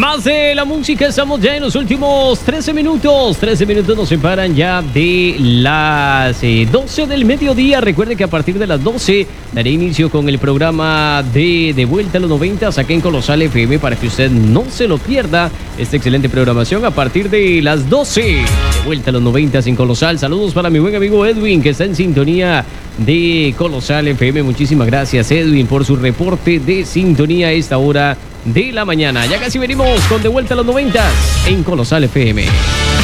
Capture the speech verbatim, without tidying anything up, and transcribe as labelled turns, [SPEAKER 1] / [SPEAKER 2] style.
[SPEAKER 1] Más de la música, estamos ya en los últimos trece minutos. trece minutos nos separan ya de las eh, doce del mediodía. Recuerde que a partir de las doce daré inicio con el programa de De Vuelta a los noventa aquí en Colosal F M para que usted no se lo pierda. Esta excelente programación a partir de las doce. De Vuelta a los noventa en Colosal. Saludos para mi buen amigo Edwin, que está en sintonía de Colosal F M. Muchísimas gracias, Edwin, por su reporte de sintonía a esta hora de la mañana. Ya casi venimos con De Vuelta a los noventa en Colosal F M.